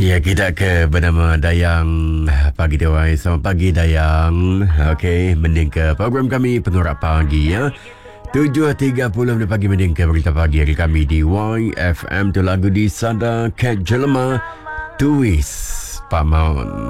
Ya, kita ke bernama Dayang Pagi Dewai. Selamat pagi Dayang. Okey, mending ke program kami Pengorak Pagi ya. 7.30 menit pagi mending ke berita pagi hari kami di YFM. Tu lagu di Sada Kat Jelema Tuis Pamaun.